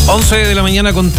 11 de la mañana con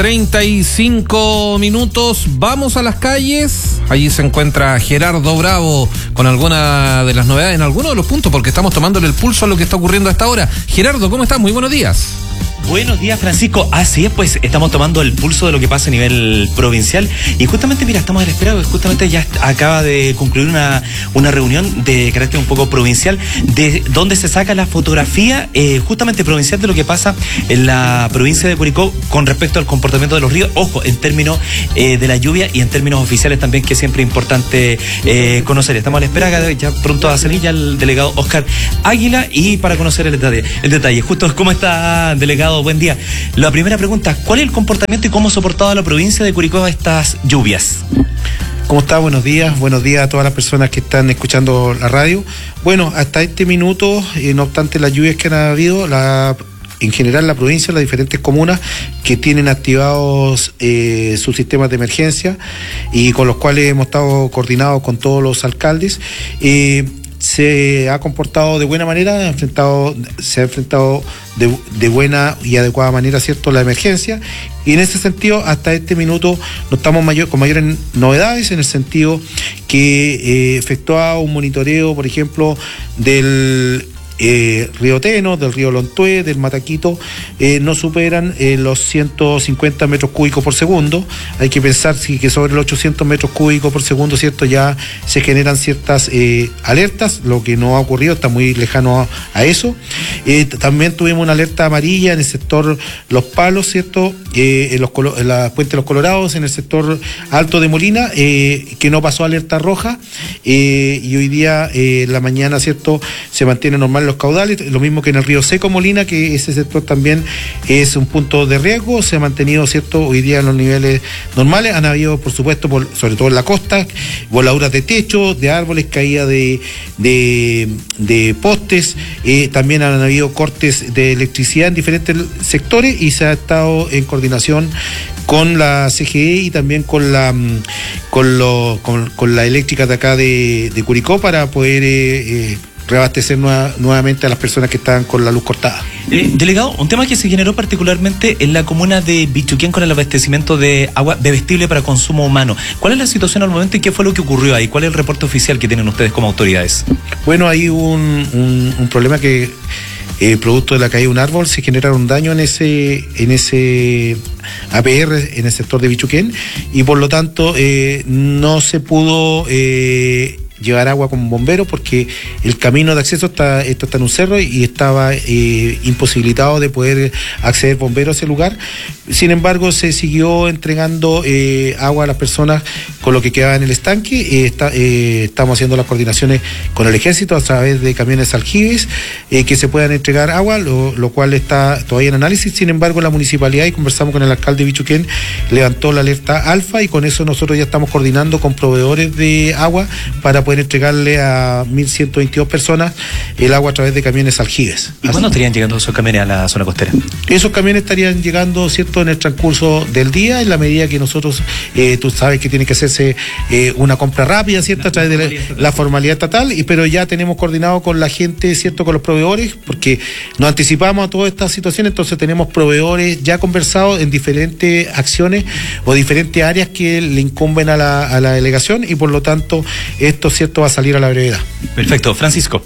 35 minutos. Vamos a las calles. Allí se encuentra Gerardo Bravo con alguna de las novedades en alguno de los puntos, porque estamos tomándole el pulso a lo que está ocurriendo a esta hora. Gerardo, ¿cómo estás? Muy buenos días. Buenos días, Francisco. Así es, pues estamos tomando el pulso de lo que pasa a nivel provincial y justamente, mira, estamos a la espera, justamente ya acaba de concluir una reunión de carácter un poco provincial, de donde se saca la fotografía justamente provincial de lo que pasa en la provincia de Curicó con respecto al comportamiento de los ríos, ojo, en términos de la lluvia y en términos oficiales también, que es siempre importante conocer. Estamos a la espera, ya pronto va a salir ya el delegado Oscar Águila y para conocer el detalle. Justo, ¿cómo está, delegado? Buen día. La primera pregunta, ¿cuál es el comportamiento y cómo ha soportado la provincia de Curicó estas lluvias? ¿Cómo está? Buenos días a todas las personas que están escuchando la radio. Bueno, hasta este minuto, no obstante las lluvias que han habido, en general la provincia, las diferentes comunas que tienen activados sus sistemas de emergencia y con los cuales hemos estado coordinados con todos los alcaldes, se ha comportado de buena manera, se ha enfrentado de buena y adecuada manera, ¿cierto?, la emergencia, y en ese sentido hasta este minuto no estamos con mayores novedades, en el sentido que efectuaba un monitoreo, por ejemplo, del río Teno, del río Lontué, del Mataquito, no superan los 150 metros cúbicos por segundo. Hay que pensar que sobre los 800 metros cúbicos por segundo, ¿cierto?, ya se generan ciertas alertas, lo que no ha ocurrido, está muy lejano a eso. También tuvimos una alerta amarilla en el sector Los Palos, ¿cierto?, en la Puente de los Colorados, en el sector Alto de Molina, que no pasó a alerta roja, y hoy día, en la mañana, ¿cierto?, se mantiene normal los caudales, lo mismo que en el río Seco Molina, que ese sector también es un punto de riesgo, se ha mantenido, ¿cierto?, hoy día en los niveles normales. Han habido, por supuesto, sobre todo en la costa, voladuras de techo, de árboles, caída de postes, también han habido cortes de electricidad en diferentes sectores y se ha estado en coordinación con la CGE y también con la eléctrica de acá de Curicó para poder reabastecer nuevamente a las personas que estaban con la luz cortada. Delegado, un tema que se generó particularmente en la comuna de Bichuquén con el abastecimiento de agua bebestible para consumo humano. ¿Cuál es la situación al momento y qué fue lo que ocurrió ahí? ¿Cuál es el reporte oficial que tienen ustedes como autoridades? Bueno, hay un problema que producto de la caída de un árbol se generaron daño en ese APR, en el sector de Bichuquén, y por lo tanto no se pudo llevar agua con bomberos porque el camino de acceso está en un cerro y estaba imposibilitado de poder acceder bomberos a ese lugar. Sin embargo, se siguió entregando agua a las personas con lo que quedaba en el estanque. Estamos haciendo las coordinaciones con el ejército a través de camiones aljibes que se puedan entregar agua, lo cual está todavía en análisis. Sin embargo, la municipalidad, y conversamos con el alcalde de Bichuquén, levantó la alerta alfa y con eso nosotros ya estamos coordinando con proveedores de agua para poder entregarle a 1.122 personas el agua a través de camiones aljibes. ¿Y cuándo estarían llegando esos camiones a la zona costera? Esos camiones estarían llegando, ¿cierto?, en el transcurso del día, en la medida que nosotros, tú sabes que tiene que hacerse una compra rápida, ¿cierto?, a través de la formalidad estatal, pero ya tenemos coordinado con la gente, ¿cierto?, con los proveedores, porque nos anticipamos a toda esta situación, entonces tenemos proveedores ya conversados en diferentes acciones o diferentes áreas que le incumben a la delegación y por lo tanto esto, ¿cierto?, va a salir a la brevedad. Perfecto. Francisco.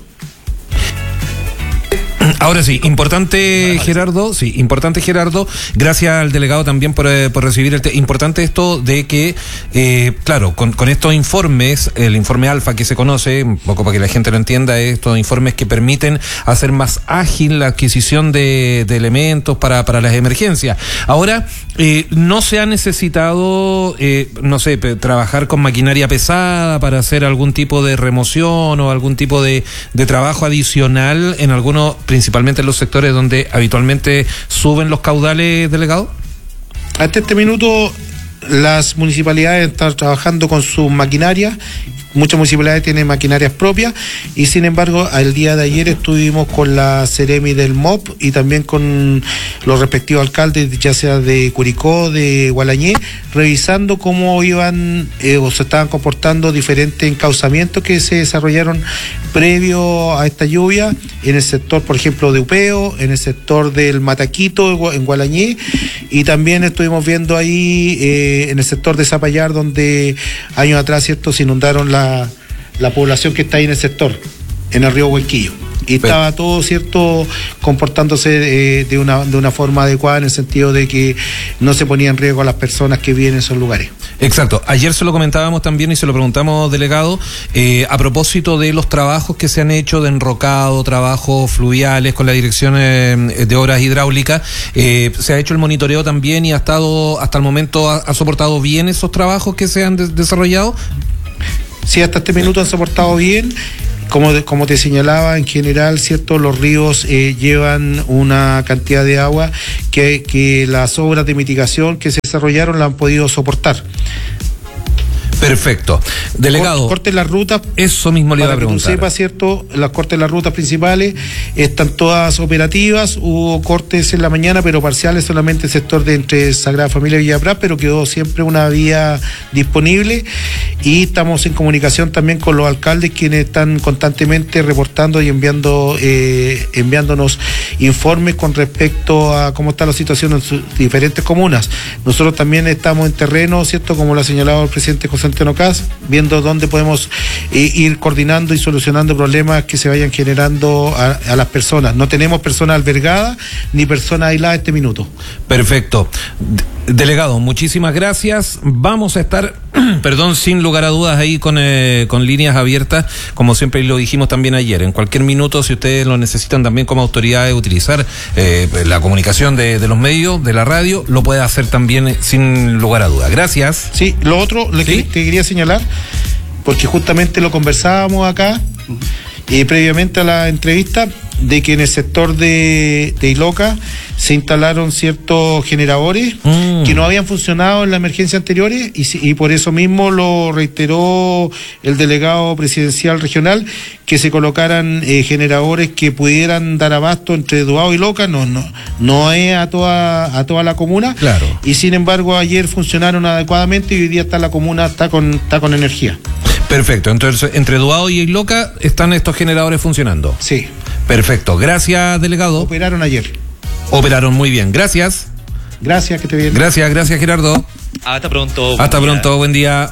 Ahora sí, importante Gerardo, gracias al delegado también por recibir importante esto de que, claro, con estos informes, el informe alfa que se conoce, un poco para que la gente lo entienda, estos informes que permiten hacer más ágil la adquisición de elementos para las emergencias. Ahora, no se ha necesitado, trabajar con maquinaria pesada para hacer algún tipo de remoción o algún tipo de trabajo adicional en algunos, principalmente en los sectores donde habitualmente suben los caudales, delegado. Hasta este minuto las municipalidades están trabajando con sus maquinarias. Muchas municipalidades tienen maquinarias propias y sin embargo el día de ayer estuvimos con la Seremi del MOP y también con los respectivos alcaldes, ya sea de Curicó, de Gualañé, revisando cómo iban o se estaban comportando diferentes encauzamientos que se desarrollaron previo a esta lluvia en el sector, por ejemplo, de Upeo, en el sector del Mataquito, en Gualañé, Y también estuvimos viendo ahí en el sector de Zapallar, donde años atrás, ¿cierto?, se inundaron la población que está ahí en el sector, en el río Huelquillo. Y estaba todo, ¿cierto?, comportándose de una forma adecuada, en el sentido de que no se ponía en riesgo a las personas que viven en esos lugares. Exacto. Ayer se lo comentábamos también y se lo preguntamos, delegado, a propósito de los trabajos que se han hecho de enrocado, trabajos fluviales con la Dirección de Obras Hidráulicas. Se ha hecho el monitoreo también y ha estado, hasta el momento, ha soportado bien esos trabajos que se han desarrollado. Sí, hasta este minuto han soportado bien. Como te señalaba, en general, ¿cierto?, los ríos llevan una cantidad de agua que las obras de mitigación que se desarrollaron la han podido soportar. Perfecto. Delegado. Cortes las rutas. Eso mismo le iba a preguntar. Para que tú sepas, ¿cierto?, las cortes de las rutas principales están todas operativas. Hubo cortes en la mañana, pero parciales, solamente el sector de entre Sagrada Familia y Villa Prat, pero quedó siempre una vía disponible. Y estamos en comunicación también con los alcaldes, quienes están constantemente reportando y enviándonos informes con respecto a cómo está la situación en sus diferentes comunas. Nosotros también estamos en terreno, ¿cierto?, como lo ha señalado el presidente José Antonio Kast, viendo dónde podemos ir coordinando y solucionando problemas que se vayan generando a las personas. No tenemos personas albergadas ni personas aisladas este minuto. Perfecto. Delegado, muchísimas gracias. Vamos a estar, sin lugar a dudas, ahí con líneas abiertas, como siempre lo dijimos también ayer. En cualquier minuto, si ustedes lo necesitan también como autoridades, utilizar la comunicación de los medios, de la radio, lo puede hacer también sin lugar a dudas. Gracias. Sí, lo otro que te quería señalar, porque justamente lo conversábamos acá previamente a la entrevista, de que en el sector de Iloca se instalaron ciertos generadores que no habían funcionado en la emergencia anteriores, y por eso mismo lo reiteró el delegado presidencial regional, que se colocaran generadores que pudieran dar abasto entre Duao y Iloca. No es a toda la comuna. Claro. Y sin embargo ayer funcionaron adecuadamente y hoy día la comuna está con energía. Perfecto. Entonces, entre Duao y Iloca están estos generadores funcionando. Sí. Perfecto. Gracias, delegado. Operaron ayer. Operaron muy bien. Gracias. Gracias, que te bien. Gracias, Gerardo. Hasta pronto. Hasta pronto, buen día.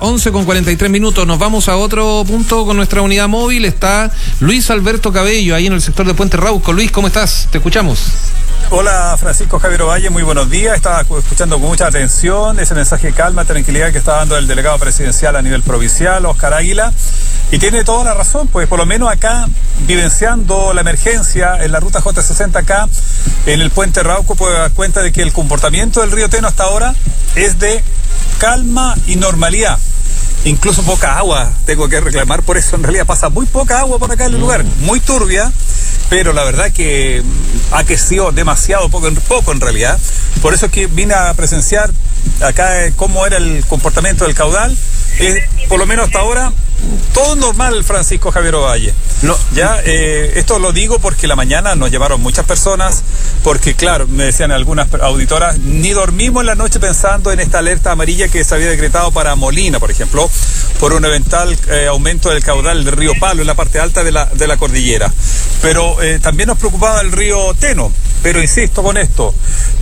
11:43. Nos vamos a otro punto con nuestra unidad móvil. Está Luis Alberto Cabello, ahí en el sector de Puente Rauco. Luis, ¿cómo estás? Te escuchamos. Hola, Francisco Javier Ovalle, muy buenos días. Estaba escuchando con mucha atención ese mensaje de calma, tranquilidad que está dando el delegado presidencial a nivel provincial, Oscar Águila. Y tiene toda la razón, pues por lo menos acá, vivenciando la emergencia en la ruta J60 acá, en el Puente Rauco, puede dar cuenta de que el comportamiento del río Teno hasta ahora es de calma y normalidad. Incluso poca agua, tengo que reclamar por eso. En realidad pasa muy poca agua por acá en el lugar, muy turbia, pero la verdad que ha crecido demasiado poco en realidad. Por eso es que vine a presenciar acá cómo era el comportamiento del caudal. Por lo menos hasta ahora, todo normal, Francisco Javier Ovalle. No. Ya, esto lo digo porque la mañana nos llevaron muchas personas, porque claro, me decían algunas auditoras, ni dormimos en la noche pensando en esta alerta amarilla que se había decretado para Molina, por ejemplo, por un eventual aumento del caudal del río Palo en la parte alta de la cordillera. Pero también nos preocupaba el río Teno, pero insisto con esto,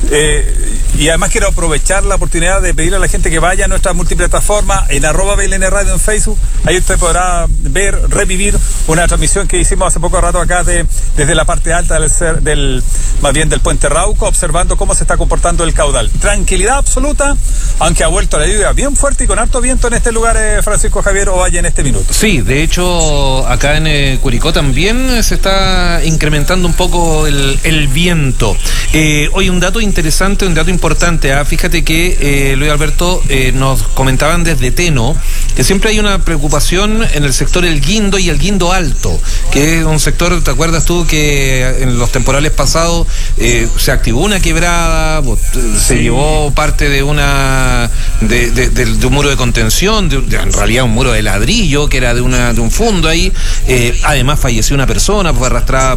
y además quiero aprovechar la oportunidad de pedirle a la gente que vaya a nuestra multiplataforma en @BLN Radio en Facebook. Ahí usted podrá ver, revivir una transmisión que hicimos hace poco rato acá desde la parte alta del Puente Rauco, observando cómo se está comportando el caudal. Tranquilidad absoluta, aunque ha vuelto la lluvia bien fuerte y con harto viento en este lugar, Francisco Javier Ovalle, en este minuto. Sí, de hecho, acá en Curicó también se está incrementando un poco el viento. Hoy un dato interesante, un dato importante. Fíjate que, Luis Alberto, nos comentaban desde Teno que siempre hay una preocupación en el sector El Guindo y El Guindo Alto, que es un sector, ¿te acuerdas tú que en los temporales pasados se activó una quebrada, se llevó parte de un muro de contención, en realidad un muro de ladrillo que era de un fondo ahí, además falleció una persona, fue arrastrada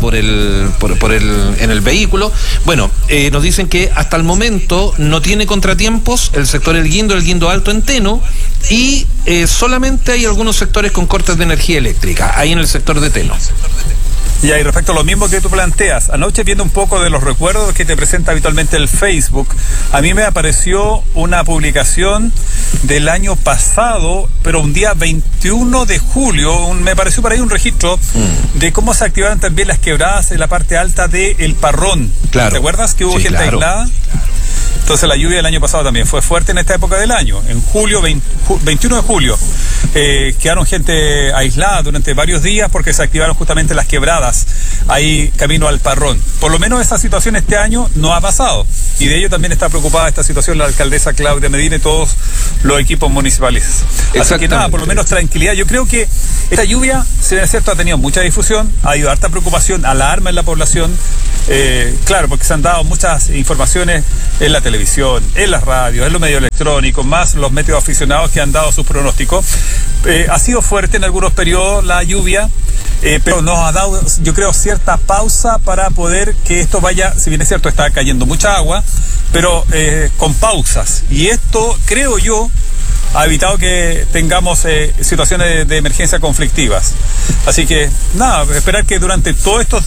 en el vehículo. Bueno, nos dicen que hasta el momento no tiene contratiempos el sector El Guindo Alto en Teno, y solamente hay algunos sectores con cortes de energía eléctrica, ahí en el sector de Teno. Ya, y respecto a lo mismo que tú planteas, anoche viendo un poco de los recuerdos que te presenta habitualmente el Facebook, a mí me apareció una publicación del año pasado, pero un día 21 de julio, me pareció por ahí un registro de cómo se activaron también las quebradas en la parte alta del Parrón. Claro. ¿Te acuerdas que hubo gente aislada? Entonces la lluvia del año pasado también fue fuerte en esta época del año. En julio, 21 de julio, quedaron gente aislada durante varios días porque se activaron justamente las quebradas ahí camino al Parrón. Por lo menos esa situación este año no ha pasado. Y de ello también está preocupada esta situación la alcaldesa Claudia Medina y todos los equipos municipales. Así que nada, por lo menos tranquilidad. Yo creo que esta lluvia, si bien es cierto, ha tenido mucha difusión, ha habido harta preocupación, alarma en la población. Claro, porque se han dado muchas informaciones en la televisión, en las radios, en los medios electrónicos, más los medios aficionados que han dado sus pronósticos. Ha sido fuerte en algunos periodos la lluvia, pero nos ha dado, yo creo, cierta pausa para poder que esto vaya, si bien es cierto, está cayendo mucha agua, pero con pausas. Y esto, creo yo, ha evitado que tengamos situaciones de emergencia conflictivas. Así que, nada, esperar que durante todos estos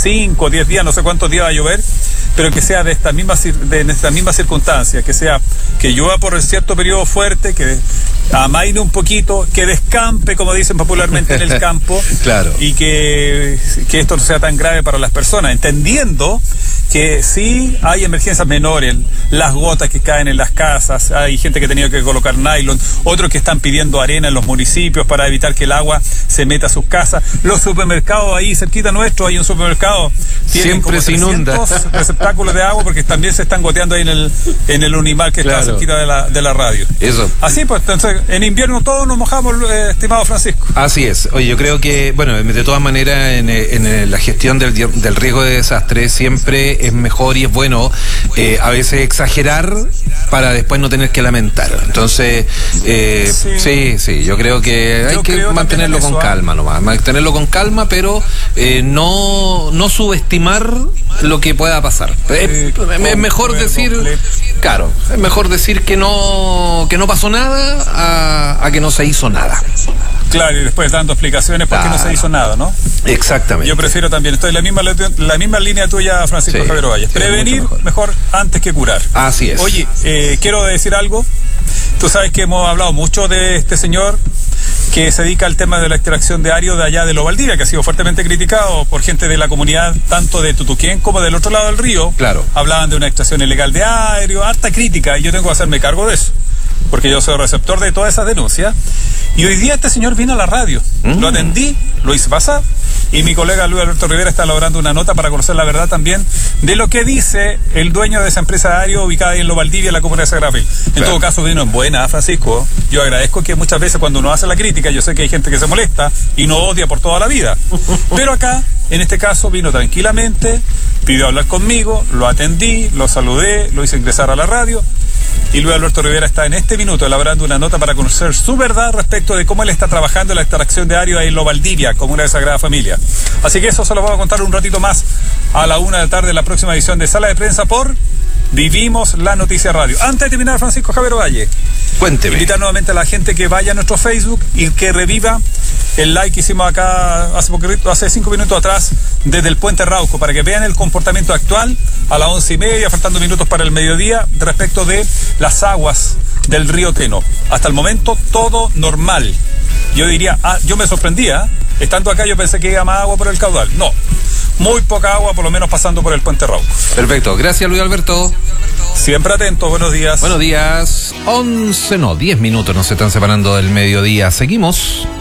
5 o 10 días, no sé cuántos días va a llover, pero que sea de esta misma circunstancia, que llueva por cierto periodo fuerte, que amaine un poquito, que descampe, como dicen popularmente en el campo, claro. Y que esto no sea tan grave para las personas, entendiendo que sí hay emergencias menores, las gotas que caen en las casas, hay gente que ha tenido que colocar nylon, otros que están pidiendo arena en los municipios para evitar que el agua se meta a sus casas. Los supermercados ahí cerquita nuestro, hay un supermercado, tienen siempre se inunda receptáculos de agua porque también se están goteando ahí en el Unimal que está cerquita de la radio. Eso. Así pues, entonces, en invierno todos nos mojamos, estimado Francisco. Así es. Oye, yo creo que, bueno, de todas maneras, en la gestión del riesgo de desastre siempre es mejor y es bueno a veces exagerar para después no tener que lamentar. Entonces, sí, yo creo que hay que mantenerlo con calma nomás, mantenerlo con calma, pero no subestimar lo que pueda pasar. Es mejor decir, claro, es mejor decir que no pasó nada a que no se hizo nada. Claro, y después dando explicaciones por qué no se hizo nada, ¿no? Exactamente. Yo prefiero también, estoy en la misma línea tuya, Francisco Javier Ovalle. Prevenir mejor antes que curar. Así es. Oye, quiero decir algo. Tú sabes que hemos hablado mucho de este señor que se dedica al tema de la extracción de ario de allá de Lo Valdivia, que ha sido fuertemente criticado por gente de la comunidad, tanto de Tutuquén como del otro lado del río. Claro. Hablaban de una extracción ilegal de ario, harta crítica, y yo tengo que hacerme cargo de eso, porque yo soy receptor de todas esas denuncias. Y hoy día este señor vino a la radio, lo atendí, lo hice pasar, y mi colega Luis Alberto Rivera está elaborando una nota para conocer la verdad también de lo que dice el dueño de esa empresa de ario ubicada ahí en Lo Valdivia, en la comuna de Sagrada Fe. En todo caso vino en buena, Francisco. Yo agradezco que muchas veces cuando uno hace la crítica, yo sé que hay gente que se molesta y no odia por toda la vida, pero acá, en este caso, vino tranquilamente, pidió hablar conmigo, lo atendí, lo saludé, lo hice ingresar a la radio. Y Luis Alberto Rivera está en este minuto elaborando una nota para conocer su verdad respecto de cómo él está trabajando en la extracción de ario ahí en Lo Valdivia, comuna de Sagrada Familia. Así que eso se lo vamos a contar un ratito más a la 1 de la tarde en la próxima edición de Sala de Prensa por Vivimos la Noticia Radio. Antes de terminar, Francisco Javier Ovalle, cuénteme. Invitar nuevamente a la gente que vaya a nuestro Facebook y que reviva el like que hicimos acá hace 5 minutos atrás desde el Puente Rauco, para que vean el comportamiento actual a las 11:30, faltando minutos para el mediodía, respecto de las aguas del río Teno. Hasta el momento todo normal. Yo diría, yo me sorprendía, estando acá yo pensé que iba más agua por el caudal. No, muy poca agua, por lo menos pasando por el Puente Rauco. Perfecto, gracias Luis Alberto. Siempre atento, buenos días. Buenos días, 10 minutos nos están separando del mediodía. Seguimos.